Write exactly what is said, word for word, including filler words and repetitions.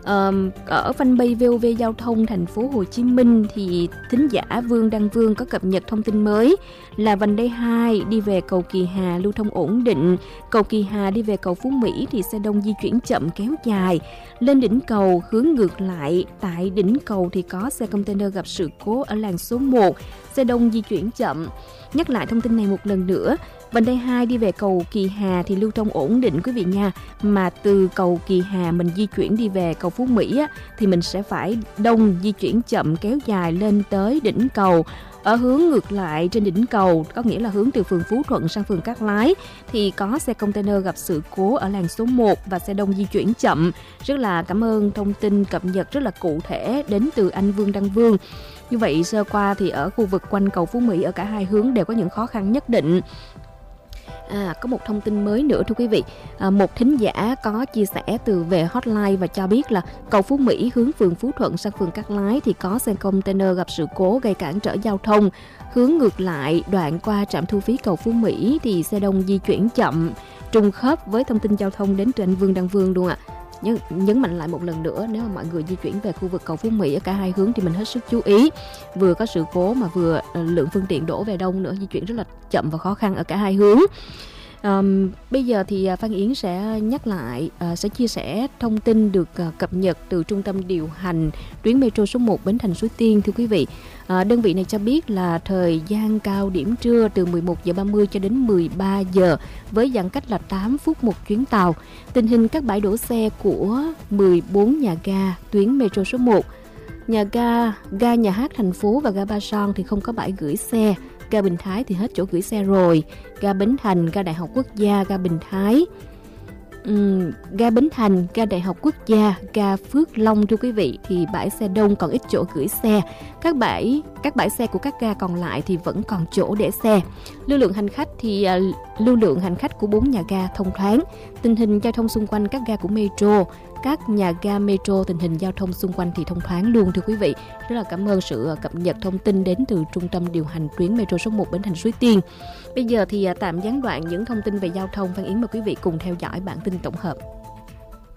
Um, ở fanpage vê o vê Giao thông Thành phố Hồ Chí Minh thì thính giả Vương Đăng Vương có cập nhật thông tin mới là vành đai hai đi về cầu Kỳ Hà lưu thông ổn định, cầu Kỳ Hà đi về cầu Phú Mỹ thì xe đông di chuyển chậm kéo dài. Lên đỉnh cầu hướng ngược lại, tại đỉnh cầu thì có xe container gặp sự cố ở làn số một, xe đông di chuyển chậm. Nhắc lại thông tin này một lần nữa, vành đai hai đi về cầu Kỳ Hà thì lưu thông ổn định quý vị nha. Mà từ cầu Kỳ Hà mình di chuyển đi về cầu Phú Mỹ á, thì mình sẽ phải đông di chuyển chậm kéo dài lên tới đỉnh cầu. Ở hướng ngược lại trên đỉnh cầu, có nghĩa là hướng từ phường Phú Thuận sang phường Cát Lái, thì có xe container gặp sự cố ở làn số một và xe đông di chuyển chậm. Rất là cảm ơn thông tin cập nhật rất là cụ thể đến từ anh Vương Đăng Vương. Như vậy sơ qua thì ở khu vực quanh cầu Phú Mỹ ở cả hai hướng đều có những khó khăn nhất định. À, có một thông tin mới nữa thưa quý vị. À, một thính giả có chia sẻ từ về hotline và cho biết là cầu Phú Mỹ hướng phường Phú Thuận sang phường Cát Lái thì có xe container gặp sự cố gây cản trở giao thông. Hướng ngược lại đoạn qua trạm thu phí cầu Phú Mỹ thì xe đông di chuyển chậm, trùng khớp với thông tin giao thông đến từ anh Vương Đăng Vương luôn ạ. Nhấn, nhấn mạnh lại một lần nữa, nếu mà mọi người di chuyển về khu vực cầu Phú Mỹ ở cả hai hướng thì mình hết sức chú ý. Vừa có sự cố mà vừa lượng phương tiện đổ về đông nữa, di chuyển rất là chậm và khó khăn ở cả hai hướng. Um, bây giờ thì Phan Yến sẽ nhắc lại, uh, sẽ chia sẻ thông tin được uh, cập nhật từ trung tâm điều hành tuyến metro số một Bến Thành Suối Tiên. Thưa quý vị, uh, đơn vị này cho biết là thời gian cao điểm trưa từ mười một giờ ba mươi cho đến mười ba giờ với giãn cách là tám phút một chuyến tàu. Tình hình các bãi đổ xe của mười bốn nhà ga tuyến metro số một. Nhà ga, ga Nhà hát thành phố và ga Ba Son thì không có bãi gửi xe. Ga Bình Thái thì hết chỗ gửi xe rồi. Ga Bến Thành, ga Đại học Quốc gia, ga Bình Thái, uhm, ga Bến Thành, ga Đại học Quốc gia, ga Phước Long thưa quý vị thì bãi xe đông còn ít chỗ gửi xe. Các bãi các bãi xe của các ga còn lại thì vẫn còn chỗ để xe. Lưu lượng hành khách thì uh, lưu lượng hành khách của bốn nhà ga thông thoáng. Tình hình giao thông xung quanh các ga của metro, các nhà ga metro tình hình giao thông xung quanh thì thông thoáng luôn thưa quý vị. Rất là cảm ơn sự cập nhật thông tin đến từ trung tâm điều hành tuyến metro số một Bến Thành Suối Tiên. Bây giờ thì tạm gián đoạn những thông tin về giao thông. Phan Yến mời quý vị cùng theo dõi bản tin tổng hợp.